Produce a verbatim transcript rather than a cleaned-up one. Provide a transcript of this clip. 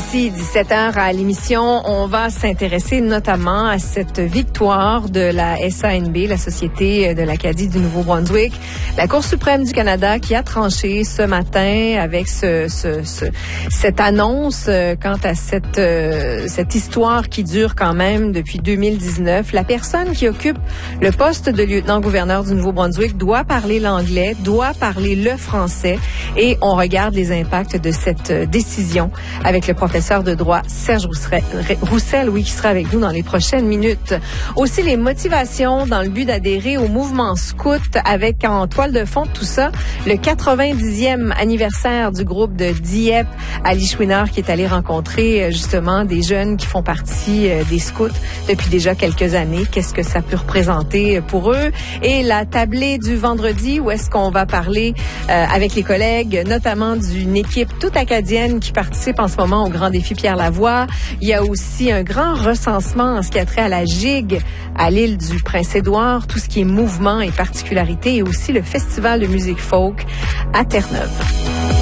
D'ici dix-sept heures à l'émission, on va s'intéresser notamment à cette victoire de la S A N B, la Société de l'Acadie du Nouveau-Brunswick. La Cour suprême du Canada qui a tranché ce matin avec ce, ce, ce, cette annonce euh, quant à cette, euh, cette histoire qui dure quand même depuis deux mille dix-neuf. La personne qui occupe le poste de lieutenant-gouverneur du Nouveau-Brunswick doit parler l'anglais, doit parler le français, et on regarde les impacts de cette décision avec le professeur de droit Serge Roussel, oui, qui sera avec nous dans les prochaines minutes. Aussi, les motivations dans le but d'adhérer au mouvement scout, avec en toile de fond tout ça, le quatre-vingt-dixième anniversaire du groupe de Dieppe à Lichouinard, qui est allé rencontrer justement des jeunes qui font partie des scouts depuis déjà quelques années. Qu'est-ce que ça peut représenter pour eux? Et la tablée du vendredi, où est-ce qu'on va parler euh, avec les collègues, notamment d'une équipe toute acadienne qui participe en ce moment au Grand Défi Pierre Lavoie. Il y a aussi un grand recensement en ce qui a trait à la gigue à l'île du Prince-Édouard, tout ce qui est mouvement et particularité, et aussi le Festival de musique folk à Terre-Neuve.